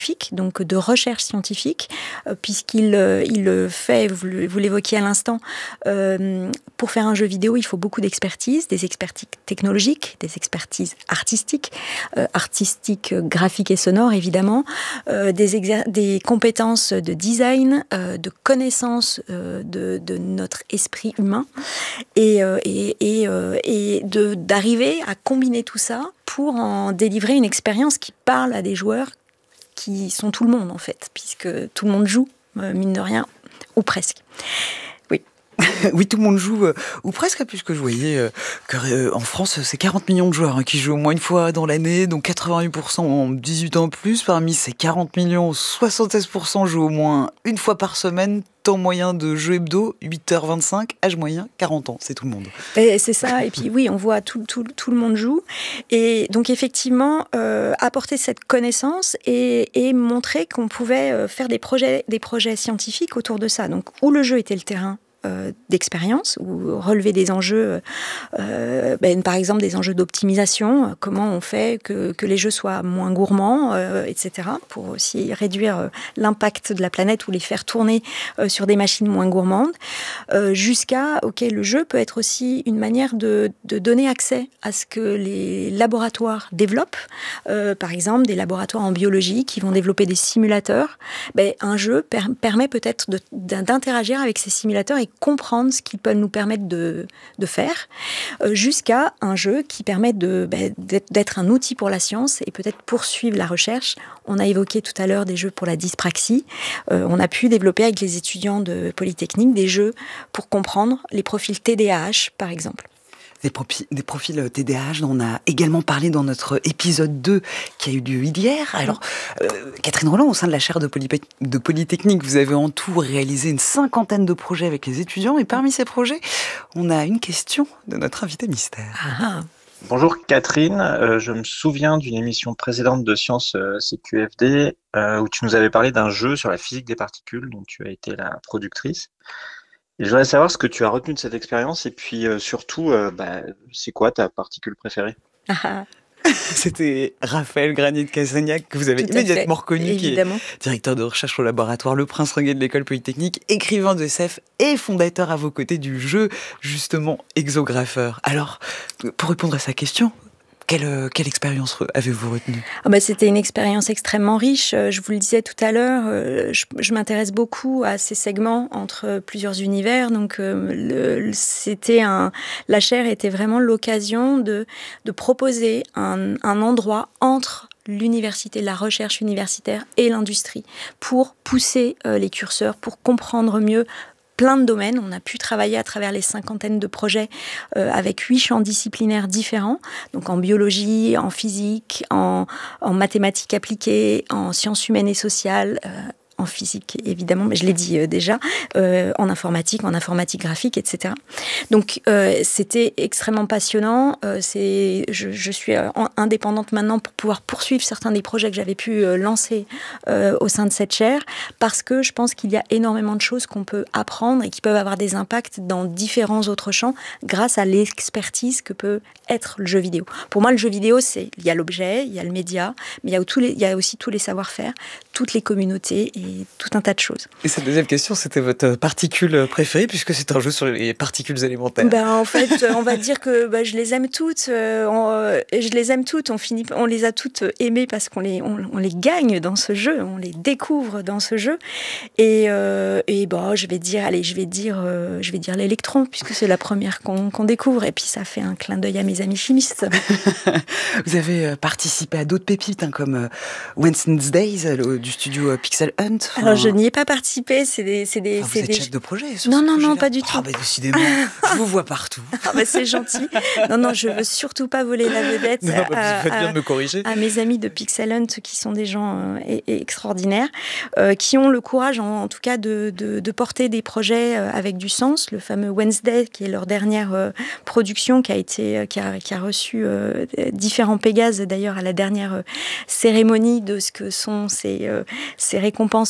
donc de recherche scientifique, puisqu'il il fait, vous l'évoquiez à l'instant, pour faire un jeu vidéo, il faut beaucoup d'expertise, des expertises technologiques, des expertises artistiques, graphiques et sonores évidemment, des compétences de design, de connaissance de notre esprit humain, et d'arriver à combiner tout ça pour en délivrer une expérience qui parle à des joueurs qui sont tout le monde en fait, puisque tout le monde joue, mine de rien, ou presque. Oui. Oui, tout le monde joue, ou presque, puisque je voyais qu'en France, c'est 40 millions de joueurs qui jouent au moins une fois dans l'année, donc 88% ont 18 ans plus. Parmi ces 40 millions, 76% jouent au moins une fois par semaine. Temps moyen de jeu hebdo, 8h25, âge moyen, 40 ans, c'est tout le monde. Et c'est ça, et puis oui, on voit tout le monde joue. Et donc effectivement, apporter cette connaissance et montrer qu'on pouvait faire des projets scientifiques autour de ça. Donc où le jeu était le terrain d'expérience, ou relever des enjeux, par exemple des enjeux d'optimisation, comment on fait que les jeux soient moins gourmands, etc., pour aussi réduire l'impact de la planète ou les faire tourner sur des machines moins gourmandes, jusqu'à, le jeu peut être aussi une manière de donner accès à ce que les laboratoires développent, par exemple des laboratoires en biologie qui vont développer des simulateurs. Un jeu permet peut-être d'interagir avec ces simulateurs et comprendre ce qu'ils peuvent nous permettre de faire, jusqu'à un jeu qui permet d'être un outil pour la science et peut-être poursuivre la recherche. On a évoqué tout à l'heure des jeux pour la dyspraxie. On a pu développer avec les étudiants de Polytechnique des jeux pour comprendre les profils TDAH, par exemple. Des profils TDAH dont on a également parlé dans notre épisode 2 qui a eu lieu hier. Alors, Catherine Rolland, au sein de la chaire de Polytechnique, vous avez en tout réalisé une 50aine de projets avec les étudiants. Et parmi ces projets, on a une question de notre invité mystère. Bonjour Catherine, je me souviens d'une émission précédente de Sciences CQFD où tu nous avais parlé d'un jeu sur la physique des particules dont tu as été la productrice. Et je voudrais savoir ce que tu as retenu de cette expérience et puis surtout, c'est quoi ta particule préférée? C'était Raphaël Granit-Casagnac, que vous avez immédiatement reconnu, évidemment, qui est directeur de recherche au laboratoire Le Prince Ringuet de l'École Polytechnique, écrivain de SF et fondateur à vos côtés du jeu, justement, Exographeur. Alors, pour répondre à sa question, quelle expérience avez-vous retenue ? C'était une expérience extrêmement riche. Je vous le disais tout à l'heure, je m'intéresse beaucoup à ces segments entre plusieurs univers. Donc, la chaire était vraiment l'occasion de proposer un endroit entre l'université, la recherche universitaire et l'industrie pour pousser les curseurs, pour comprendre mieux plein de domaines. On a pu travailler à travers les 50aines de projets avec 8 champs disciplinaires différents, donc en biologie, en physique, en mathématiques appliquées, en sciences humaines et sociales, en physique évidemment, mais je l'ai dit déjà, en informatique graphique, etc. Donc c'était extrêmement passionnant. Je suis indépendante maintenant pour pouvoir poursuivre certains des projets que j'avais pu lancer au sein de cette chaire, parce que je pense qu'il y a énormément de choses qu'on peut apprendre et qui peuvent avoir des impacts dans différents autres champs grâce à l'expertise que peut être le jeu vidéo. Pour moi, le jeu vidéo, il y a l'objet, il y a le média, mais il y a aussi tous les savoir-faire, toutes les communautés et tout un tas de choses. Et cette deuxième question, c'était votre particule préférée, puisque c'est un jeu sur les particules élémentaires. En fait, on va dire que je les aime toutes. Je les aime toutes. On les a toutes aimées parce qu'on les gagne dans ce jeu, on les découvre dans ce jeu. Et je vais dire l'électron, puisque c'est la première qu'on découvre. Et puis ça fait un clin d'œil à mes amis chimistes. Vous avez participé à d'autres pépites, comme Wednesday's Days du studio Pixel Hunt. Alors je n'y ai pas participé. Vous êtes chef de projet sur Non, pas du tout. Décidément, je vous vois partout. C'est gentil. Non, je veux surtout pas voler la vedette vous faites bien de me corriger. À mes amis de Pixel Hunt, qui sont des gens extraordinaires, qui ont le courage, en tout cas, de porter des projets avec du sens. Le fameux Wednesday, qui est leur dernière production, qui a reçu différents Pégases, d'ailleurs, à la dernière cérémonie de ce que sont ces récompenses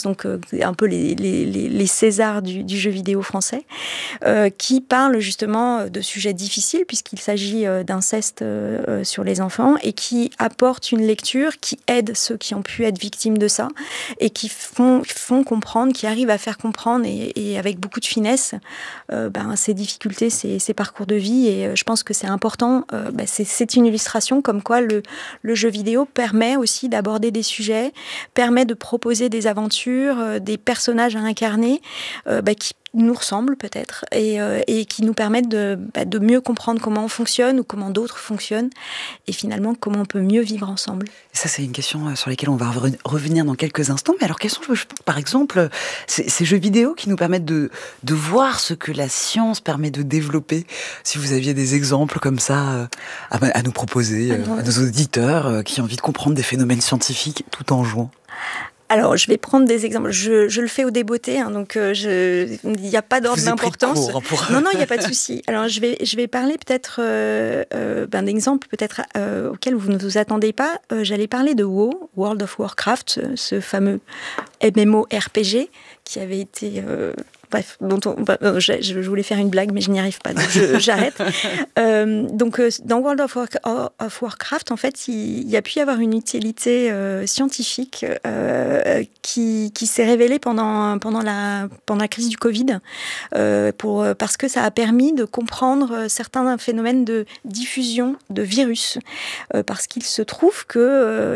France, donc un peu les Césars du jeu vidéo français, qui parlent justement de sujets difficiles puisqu'il s'agit d'inceste sur les enfants et qui apportent une lecture qui aide ceux qui ont pu être victimes de ça et qui font comprendre, qui arrivent à faire comprendre et avec beaucoup de finesse ces difficultés, ces parcours de vie. Et je pense que c'est important. C'est une illustration comme quoi le jeu vidéo permet aussi d'aborder des sujets, permet de proposer des aventures, des personnages à incarner qui nous ressemblent peut-être et qui nous permettent de mieux comprendre comment on fonctionne ou comment d'autres fonctionnent et finalement comment on peut mieux vivre ensemble. Et ça, c'est une question sur laquelle on va revenir dans quelques instants. Mais alors, quels sont, par exemple, ces jeux vidéo qui nous permettent de voir ce que la science permet de développer? Si vous aviez des exemples comme ça à nous proposer, à nos auditeurs qui ont envie de comprendre des phénomènes scientifiques tout en jouant. Alors, je vais prendre des exemples. Je le fais au débeauté, donc il n'y a pas d'ordre d'importance. Non, il n'y a pas de souci. Alors, je vais parler peut-être d'exemples peut-être auxquels vous ne vous attendez pas. J'allais parler de WoW, World of Warcraft, ce fameux MMORPG qui avait été... Bref, je voulais faire une blague, mais je n'y arrive pas, donc j'arrête. Dans World of Warcraft, en fait, il y a pu y avoir une utilité scientifique qui s'est révélée pendant la crise du Covid, parce que ça a permis de comprendre certains phénomènes de diffusion de virus, parce qu'il se trouve que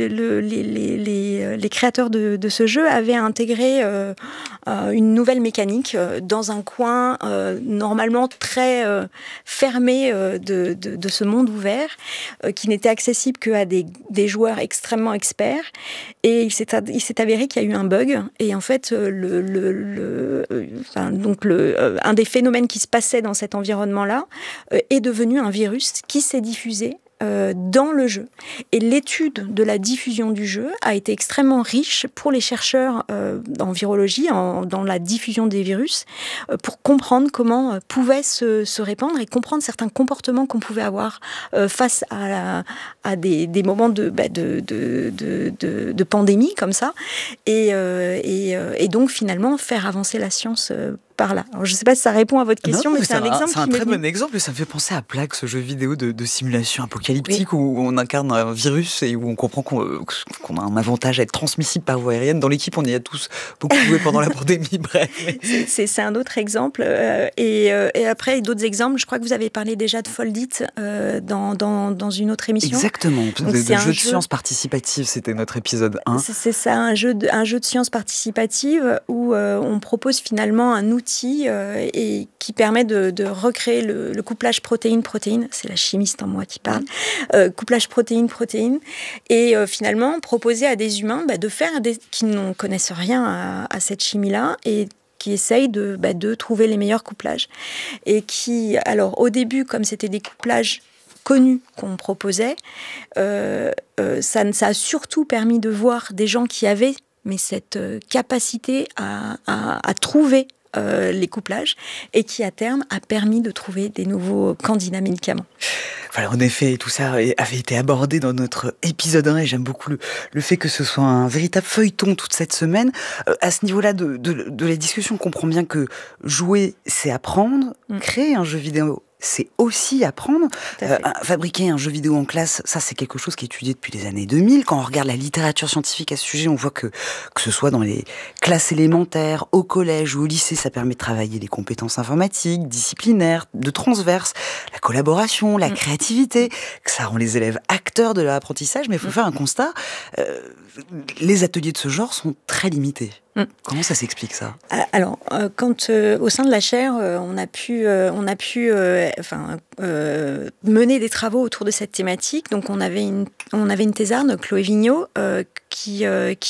les créateurs de ce jeu avaient intégré une nouvelle mécanique dans un coin normalement très fermé de ce monde ouvert qui n'était accessible qu'à des joueurs extrêmement experts et il s'est avéré qu'il y a eu un bug et en fait un des phénomènes qui se passait dans cet environnement-là est devenu un virus qui s'est diffusé dans le jeu. Et l'étude de la diffusion du jeu a été extrêmement riche pour les chercheurs en virologie, dans la diffusion des virus, pour comprendre comment pouvait se répandre et comprendre certains comportements qu'on pouvait avoir face à des moments de pandémie comme ça. Et donc finalement faire avancer la science par là. Alors, je ne sais pas si ça répond à votre question, mais c'est un exemple. C'est un très bon exemple. Ça me fait penser à Plague, ce jeu vidéo de simulation apocalyptique où on incarne un virus et où on comprend qu'on a un avantage à être transmissible par voie aérienne. Dans l'équipe, on y a tous beaucoup joué pendant la pandémie. Bref. C'est un autre exemple. Et après, d'autres exemples. Je crois que vous avez parlé déjà de Foldit dans une autre émission. Exactement. Le jeu de science participative, c'était notre épisode 1. C'est ça, un jeu de science participative où on propose finalement un outil et qui permet de recréer le couplage protéine-protéine. C'est la chimiste en moi qui parle. Couplage protéine-protéine. Et finalement, proposer à des humains de faire qui ne connaissent rien à cette chimie-là et qui essayent de trouver les meilleurs couplages. Et qui, alors au début, comme c'était des couplages connus qu'on proposait, ça a surtout permis de voir des gens qui avaient cette capacité à trouver les couplages et qui à terme a permis de trouver des nouveaux candidats médicaments. Voilà, en effet, tout ça avait été abordé dans notre épisode 1 et j'aime beaucoup le fait que ce soit un véritable feuilleton toute cette semaine. À ce niveau-là de la discussion, on comprend bien que jouer, c'est apprendre, créer un jeu vidéo, c'est aussi apprendre. Fabriquer un jeu vidéo en classe, ça c'est quelque chose qui est étudié depuis les années 2000. Quand on regarde la littérature scientifique à ce sujet, on voit que ce soit dans les classes élémentaires, au collège ou au lycée, ça permet de travailler les compétences informatiques, disciplinaires, de transverse, la collaboration, la créativité, que ça rend les élèves acteurs de leur apprentissage. Mais il faut faire un constat, les ateliers de ce genre sont très limités. Comment ça s'explique ça ? Alors, quand au sein de la chaire, on a pu mener des travaux autour de cette thématique. Donc, on avait une thésarde, Chloé Vigneault, qui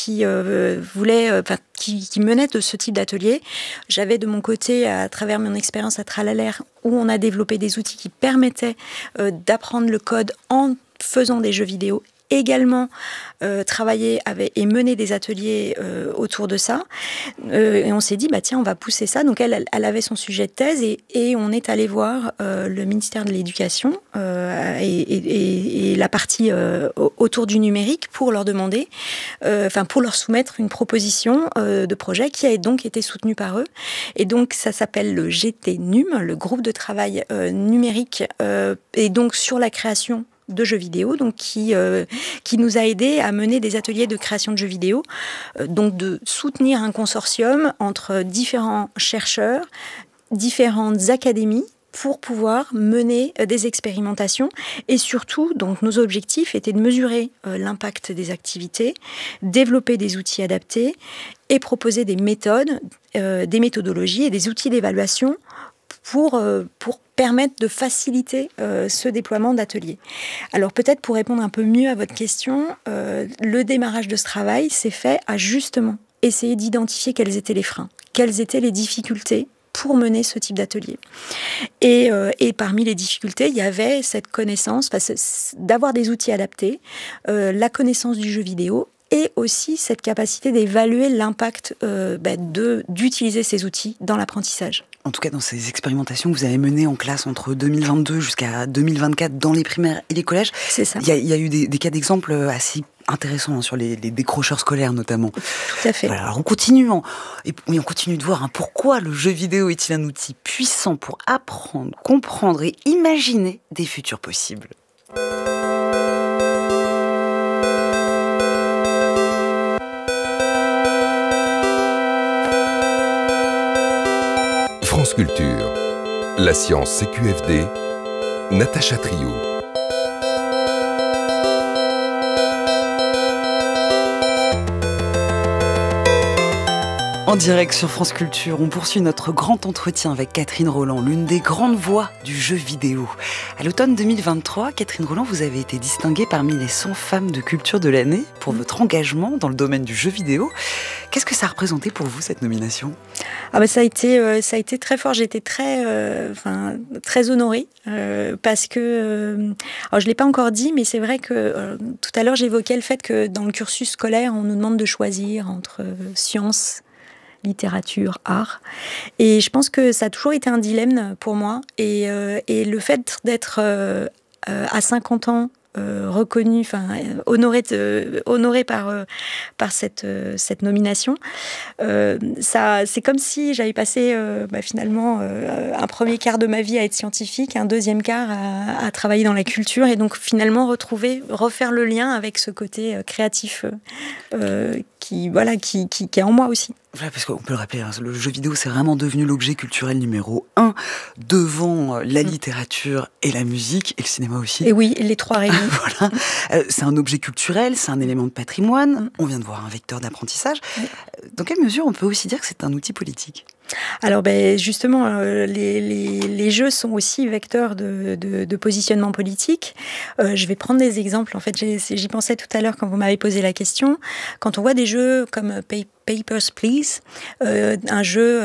menait de ce type d'atelier. J'avais de mon côté, à travers mon expérience à Tralalaire, où on a développé des outils qui permettaient d'apprendre le code en faisant des jeux vidéo également travaillé et mené des ateliers autour de ça. Et on s'est dit, tiens, on va pousser ça. Donc elle avait son sujet de thèse et on est allé voir le ministère de l'Éducation et la partie autour du numérique pour leur demander, pour leur soumettre une proposition de projet qui a donc été soutenue par eux. Et donc ça s'appelle le GTNUM, le groupe de travail numérique, et donc sur la création de jeux vidéo, donc qui nous a aidé à mener des ateliers de création de jeux vidéo, donc de soutenir un consortium entre différents chercheurs, différentes académies, pour pouvoir mener des expérimentations. Et surtout, donc, nos objectifs étaient de mesurer l'impact des activités, développer des outils adaptés et proposer des méthodes, des méthodologies et des outils d'évaluation pour permettre de faciliter ce déploiement d'ateliers. Alors peut-être pour répondre un peu mieux à votre question, le démarrage de ce travail s'est fait à justement essayer d'identifier quels étaient les freins, quelles étaient les difficultés pour mener ce type d'atelier. Et parmi les difficultés, il y avait cette connaissance, d'avoir des outils adaptés, la connaissance du jeu vidéo, et aussi cette capacité d'évaluer l'impact d'utiliser ces outils dans l'apprentissage. En tout cas, dans ces expérimentations que vous avez menées en classe entre 2022 jusqu'à 2024 dans les primaires et les collèges, c'est ça. Il y a eu des cas d'exemples assez intéressants sur les décrocheurs scolaires notamment. Tout à fait. Voilà, alors on continue de voir pourquoi le jeu vidéo est-il un outil puissant pour apprendre, comprendre et imaginer des futurs possibles. France Culture, la science CQFD, Natacha Trio. En direct sur France Culture, on poursuit notre grand entretien avec Catherine Rolland, l'une des grandes voix du jeu vidéo. À l'automne 2023, Catherine Rolland, vous avez été distinguée parmi les 100 femmes de culture de l'année pour votre engagement dans le domaine du jeu vidéo. Qu'est-ce que ça a représenté pour vous, cette nomination ? Ça a été très fort. J'étais très honorée parce que, alors je l'ai pas encore dit, mais c'est vrai que tout à l'heure j'évoquais le fait que dans le cursus scolaire, on nous demande de choisir entre sciences, littérature, art. Et je pense que ça a toujours été un dilemme pour moi. Et le fait d'être à 50 ans reconnue, honorée par cette nomination, c'est comme si j'avais passé finalement un premier quart de ma vie à être scientifique, un deuxième quart à travailler dans la culture, et donc finalement refaire le lien avec ce côté créatif qui est en moi aussi. Voilà, parce qu'on peut le rappeler, le jeu vidéo, c'est vraiment devenu l'objet culturel numéro 1 devant la littérature et la musique, et le cinéma aussi. Et oui, les trois réunis. Voilà. C'est un objet culturel, c'est un élément de patrimoine. On vient de voir un vecteur d'apprentissage. Dans quelle mesure on peut aussi dire que c'est un outil politique ? Alors justement, les jeux sont aussi vecteurs de positionnement politique. Je vais prendre des exemples. En fait, j'y pensais tout à l'heure quand vous m'avez posé la question. Quand on voit des jeux comme Papers, Please, un jeu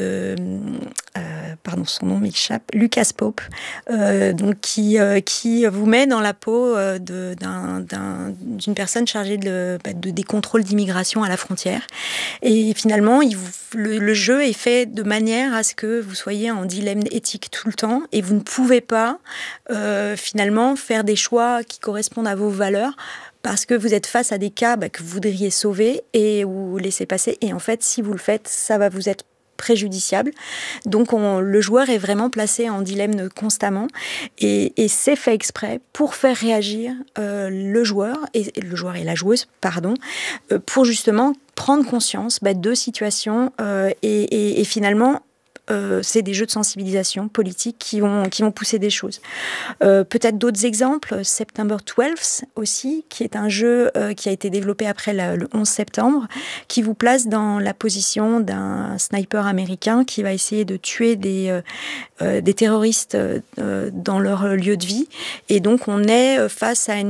son nom m'échappe, Lucas Pope, donc qui vous met dans la peau d'une personne chargée des contrôles d'immigration à la frontière. Et finalement, le jeu est fait de manière à ce que vous soyez en dilemme éthique tout le temps, et vous ne pouvez pas finalement faire des choix qui correspondent à vos valeurs, parce que vous êtes face à des cas que vous voudriez sauver et vous laisser passer. Et en fait, si vous le faites, ça va vous être préjudiciable. Donc le joueur est vraiment placé en dilemme constamment, et c'est fait exprès pour faire réagir le joueur et la joueuse, pour justement prendre conscience de situations et finalement c'est des jeux de sensibilisation politique qui vont pousser des choses. Peut-être d'autres exemples, September 12 aussi, qui est un jeu qui a été développé après le 11 septembre, qui vous place dans la position d'un sniper américain qui va essayer de tuer des terroristes dans leur lieu de vie. Et donc on est face à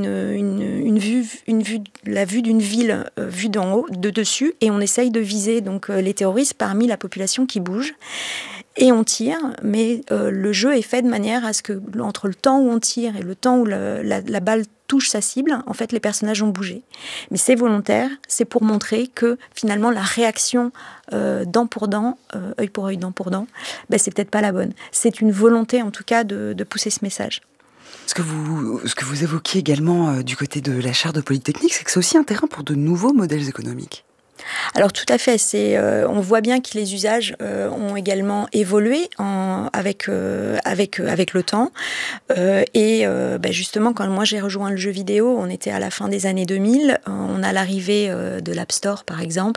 la vue d'une ville vue d'en haut, de dessus, et on essaye de viser donc les terroristes parmi la population qui bouge. Et on tire, mais le jeu est fait de manière à ce que, entre le temps où on tire et le temps où la balle touche sa cible, en fait, les personnages ont bougé. Mais c'est volontaire, c'est pour montrer que finalement la réaction dent pour dent, œil pour œil, dent pour dent, c'est peut-être pas la bonne. C'est une volonté, en tout cas, de pousser ce message. Ce que vous évoquiez également du côté de la chaire de Polytechnique, c'est que c'est aussi un terrain pour de nouveaux modèles économiques. Alors tout à fait, on voit bien que les usages ont également évolué avec le temps. Justement, quand moi j'ai rejoint le jeu vidéo, on était à la fin des années 2000, on a l'arrivée de l'App Store par exemple,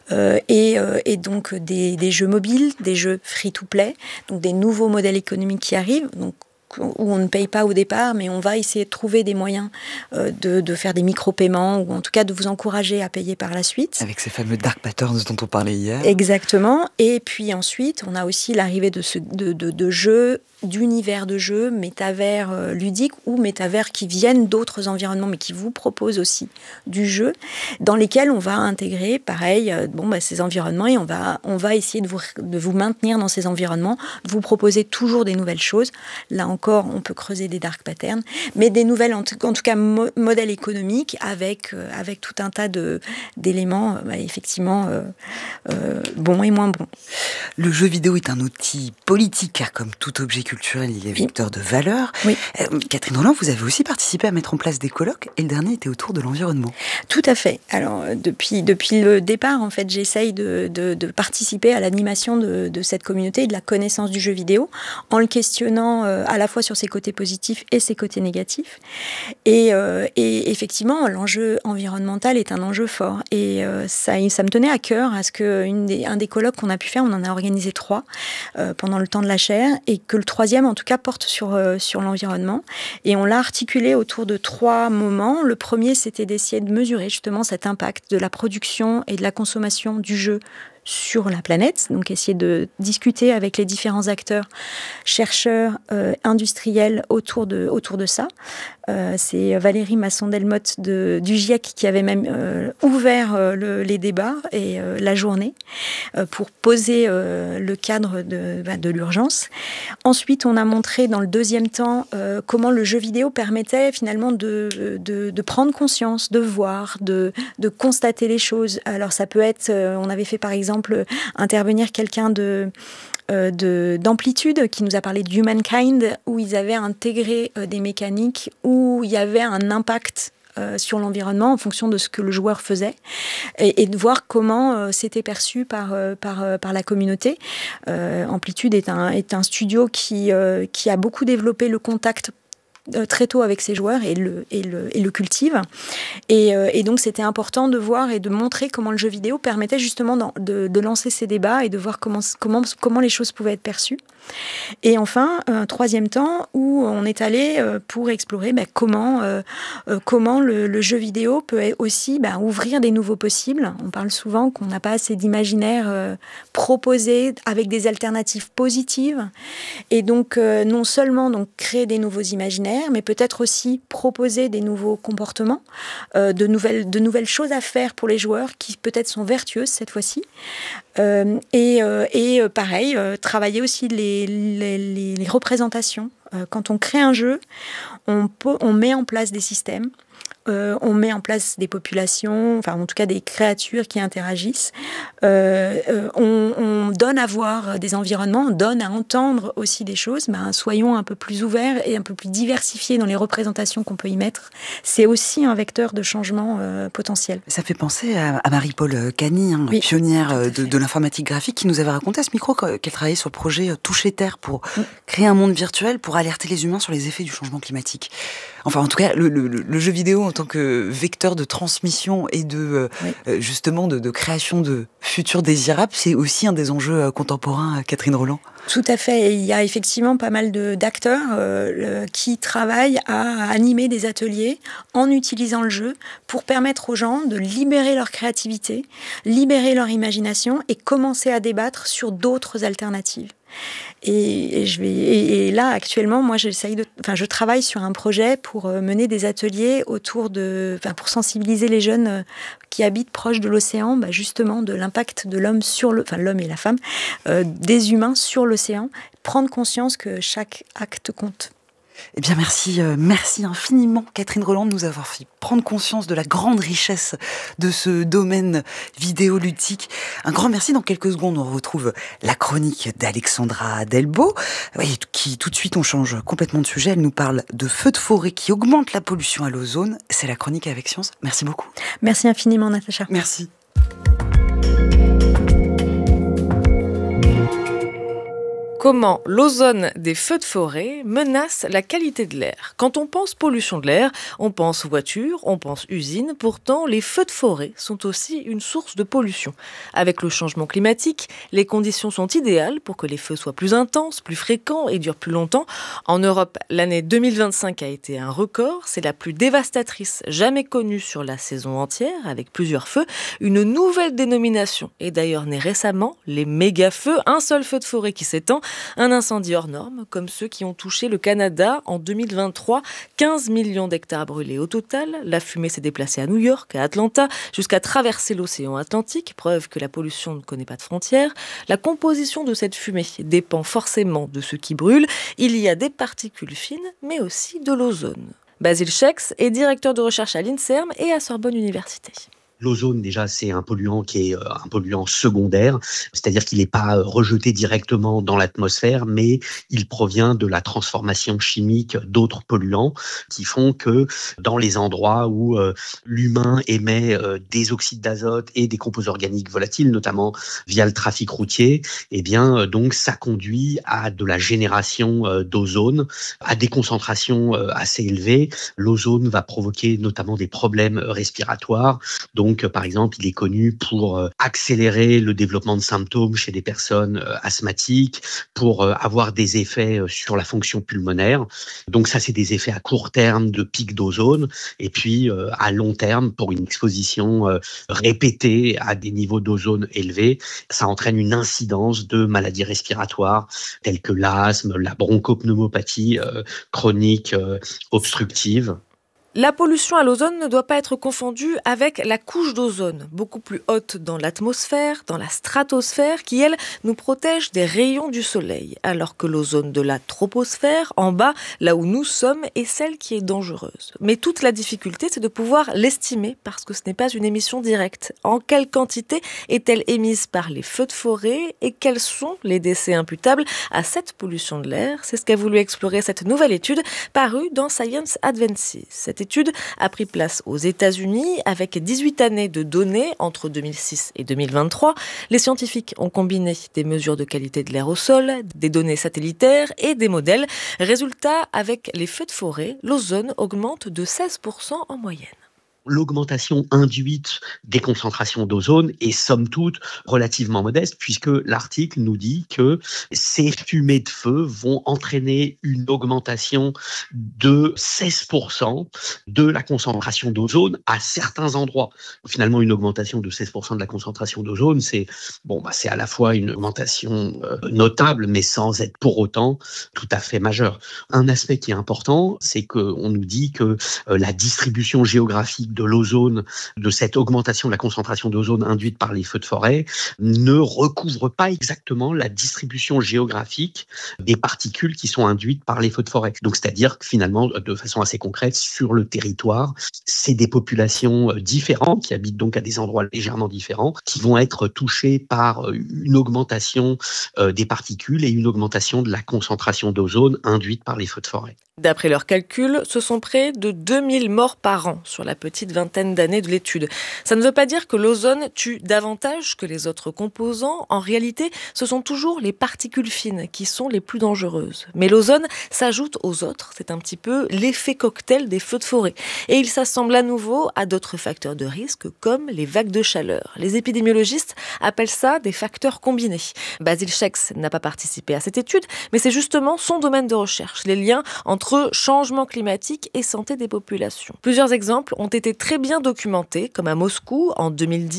et donc des jeux mobiles, des jeux free-to-play, donc des nouveaux modèles économiques qui arrivent. Donc, où on ne paye pas au départ, mais on va essayer de trouver des moyens de faire des micro-paiements, ou en tout cas de vous encourager à payer par la suite. Avec ces fameux dark patterns dont on parlait hier. Exactement. Et puis ensuite, on a aussi l'arrivée de jeux, d'univers de jeux, métavers ludiques ou métavers qui viennent d'autres environnements, mais qui vous proposent aussi du jeu, dans lesquels on va intégrer, pareil, ces environnements, et on va essayer de vous maintenir dans ces environnements, de vous proposer toujours des nouvelles choses. Là encore, on peut creuser des dark patterns, mais des nouvelles, en tout cas, modèles économiques avec tout un tas d'éléments, effectivement, bons et moins bons. Le jeu vidéo est un outil politique, car comme tout objet culturel, il est vecteur de valeurs. Oui. Catherine Rolland, vous avez aussi participé à mettre en place des colloques, et le dernier était autour de l'environnement. Tout à fait. Alors, depuis le départ, en fait, j'essaye de participer à l'animation de cette communauté et de la connaissance du jeu vidéo, en le questionnant à la fois sur ses côtés positifs et ses côtés négatifs. Et effectivement, l'enjeu environnemental est un enjeu fort. Et ça me tenait à cœur à ce qu'un des colloques qu'on a pu faire, on en a organisé 3 pendant le temps de la chaire, et que le 3e, en tout cas, porte sur l'environnement. Et on l'a articulé autour de 3 moments. Le premier, c'était d'essayer de mesurer justement cet impact de la production et de la consommation du jeu sur la planète, donc essayer de discuter avec les différents acteurs, chercheurs, industriels autour de ça. C'est Valérie Masson-Delmotte du GIEC qui avait même ouvert les débats et la journée pour poser le cadre de l'urgence. Ensuite, on a montré dans le deuxième temps comment le jeu vidéo permettait finalement de prendre conscience, de voir, de constater les choses. Alors ça peut être, on avait fait par exemple intervenir quelqu'un d'Amplitude qui nous a parlé de Humankind, où ils avaient intégré des mécaniques où il y avait un impact sur l'environnement en fonction de ce que le joueur faisait, et de voir comment c'était perçu par la communauté. Amplitude est un studio qui a beaucoup développé le contact très tôt avec ses joueurs et le cultive. Et donc, c'était important de voir et de montrer comment le jeu vidéo permettait justement de lancer ces débats et de voir comment les choses pouvaient être perçues. Et enfin, un 3e temps où on est allé pour explorer comment le jeu vidéo peut aussi ouvrir des nouveaux possibles. On parle souvent qu'on n'a pas assez d'imaginaire proposé avec des alternatives positives. Et donc, non seulement créer des nouveaux imaginaires, mais peut-être aussi proposer des nouveaux comportements, de nouvelles choses à faire pour les joueurs qui peut-être sont vertueuses cette fois-ci. Pareil, travailler aussi les représentations. Quand on crée un jeu, on met en place des systèmes. On met en place des populations, enfin en tout cas des créatures qui interagissent. On donne à voir des environnements, on donne à entendre aussi des choses. Soyons un peu plus ouverts et un peu plus diversifiés dans les représentations qu'on peut y mettre. C'est aussi un vecteur de changement potentiel. Ça fait penser à Marie-Paule Cagny, oui, pionnière de l'informatique graphique, qui nous avait raconté à ce micro qu'elle travaillait sur le projet Toucher Terre pour créer un monde virtuel pour alerter les humains sur les effets du changement climatique. Enfin, en tout cas, le jeu vidéo en tant que vecteur de transmission et justement de création de futurs désirables, c'est aussi un des enjeux contemporains, Catherine Rolland. Tout à fait. Et il y a effectivement pas mal d'acteurs qui travaillent à animer des ateliers en utilisant le jeu pour permettre aux gens de libérer leur créativité, libérer leur imagination et commencer à débattre sur d'autres alternatives. Et là, actuellement, moi, je travaille sur un projet pour mener des ateliers pour sensibiliser les jeunes qui habitent proche de l'océan, justement, de l'impact de l'homme l'homme et la femme, des humains sur l'océan, prendre conscience que chaque acte compte. Eh bien merci infiniment Catherine Rolland de nous avoir fait prendre conscience de la grande richesse de ce domaine vidéoludique. Un grand merci. Dans quelques secondes, on retrouve la chronique d'Alexandra Delbo, qui tout de suite, on change complètement de sujet. Elle nous parle de feux de forêt qui augmentent la pollution à l'ozone. C'est la chronique avec Science. Merci beaucoup. Merci infiniment, Natacha. Merci. Comment l'ozone des feux de forêt menace la qualité de l'air. Quand on pense pollution de l'air, on pense voiture, on pense usine. Pourtant, les feux de forêt sont aussi une source de pollution. Avec le changement climatique, les conditions sont idéales pour que les feux soient plus intenses, plus fréquents et durent plus longtemps. En Europe, l'année 2025 a été un record. C'est la plus dévastatrice jamais connue sur la saison entière, avec plusieurs feux. Une nouvelle dénomination est d'ailleurs née récemment, les méga-feux. Un seul feu de forêt qui s'étend. Un incendie hors norme, comme ceux qui ont touché le Canada en 2023. 15 millions d'hectares brûlés au total. La fumée s'est déplacée à New York, à Atlanta, jusqu'à traverser l'océan Atlantique, preuve que la pollution ne connaît pas de frontières. La composition de cette fumée dépend forcément de ce qui brûle. Il y a des particules fines, mais aussi de l'ozone. Basile Schex est directeur de recherche à l'INSERM et à Sorbonne Université. L'ozone, déjà, c'est un polluant qui est un polluant secondaire, c'est-à-dire qu'il n'est pas rejeté directement dans l'atmosphère, mais il provient de la transformation chimique d'autres polluants qui font que dans les endroits où l'humain émet des oxydes d'azote et des composés organiques volatiles, notamment via le trafic routier, eh bien, donc, ça conduit à de la génération d'ozone, à des concentrations assez élevées. L'ozone va provoquer notamment des problèmes respiratoires. Donc, par exemple, il est connu pour accélérer le développement de symptômes chez des personnes asthmatiques, pour avoir des effets sur la fonction pulmonaire. Donc ça, c'est des effets à court terme de pic d'ozone. Et puis, à long terme, pour une exposition répétée à des niveaux d'ozone élevés, ça entraîne une incidence de maladies respiratoires telles que l'asthme, la bronchopneumopathie chronique obstructive. La pollution à l'ozone ne doit pas être confondue avec la couche d'ozone, beaucoup plus haute dans l'atmosphère, dans la stratosphère, qui, elle, nous protège des rayons du soleil, alors que l'ozone de la troposphère, en bas, là où nous sommes, est celle qui est dangereuse. Mais toute la difficulté, c'est de pouvoir l'estimer, parce que ce n'est pas une émission directe. En quelle quantité est-elle émise par les feux de forêt et quels sont les décès imputables à cette pollution de l'air? C'est ce qu'a voulu explorer cette nouvelle étude parue dans Science Advances. Cette étude a pris place aux États-Unis avec 18 années de données entre 2006 et 2023. Les scientifiques ont combiné des mesures de qualité de l'air au sol, des données satellitaires et des modèles. Résultat, avec les feux de forêt, l'ozone augmente de 16% en moyenne. L'augmentation induite des concentrations d'ozone est somme toute relativement modeste puisque l'article nous dit que ces fumées de feu vont entraîner une augmentation de 16% de la concentration d'ozone à certains endroits. Finalement, une augmentation de 16% de la concentration d'ozone, c'est à la fois une augmentation notable, mais sans être pour autant tout à fait majeure. Un aspect qui est important, c'est qu'on nous dit que la distribution géographique de l'ozone, de cette augmentation de la concentration d'ozone induite par les feux de forêt, ne recouvre pas exactement la distribution géographique des particules qui sont induites par les feux de forêt. Donc, c'est-à-dire que finalement, de façon assez concrète, sur le territoire, c'est des populations différentes qui habitent donc à des endroits légèrement différents qui vont être touchées par une augmentation des particules et une augmentation de la concentration d'ozone induite par les feux de forêt. D'après leurs calculs, ce sont près de 2000 morts par an sur la petite vingtaine d'années de l'étude. Ça ne veut pas dire que l'ozone tue davantage que les autres composants. En réalité, ce sont toujours les particules fines qui sont les plus dangereuses. Mais l'ozone s'ajoute aux autres. C'est un petit peu l'effet cocktail des feux de forêt. Et il s'assemble à nouveau à d'autres facteurs de risque comme les vagues de chaleur. Les épidémiologistes appellent ça des facteurs combinés. Basile Schex n'a pas participé à cette étude, mais c'est justement son domaine de recherche, les liens entre changement climatique et santé des populations. Plusieurs exemples ont été très bien documentés, comme à Moscou en 2010.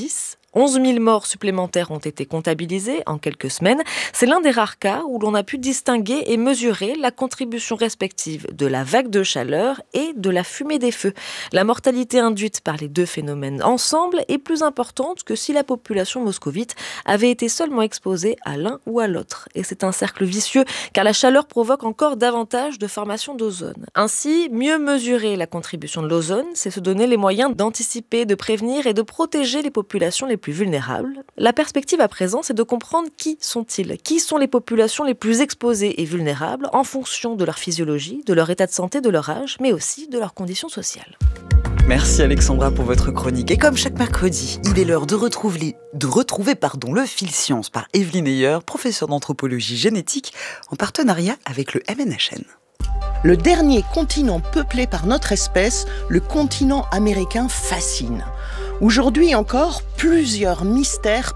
11 000 morts supplémentaires ont été comptabilisés en quelques semaines. C'est l'un des rares cas où l'on a pu distinguer et mesurer la contribution respective de la vague de chaleur et de la fumée des feux. La mortalité induite par les deux phénomènes ensemble est plus importante que si la population moscovite avait été seulement exposée à l'un ou à l'autre. Et c'est un cercle vicieux car la chaleur provoque encore davantage de formation d'ozone. Ainsi, mieux mesurer la contribution de l'ozone, c'est se donner les moyens d'anticiper, de prévenir et de protéger les populations les plus vulnérables. La perspective à présent, c'est de comprendre qui sont-ils, qui sont les populations les plus exposées et vulnérables en fonction de leur physiologie, de leur état de santé, de leur âge, mais aussi de leurs conditions sociales. Merci Alexandra pour votre chronique. Et comme chaque mercredi, il est l'heure de retrouver le fil science par Evelyne Heyer, professeure d'anthropologie génétique, en partenariat avec le MNHN. Le dernier continent peuplé par notre espèce, le continent américain, fascine. Aujourd'hui encore, plusieurs mystères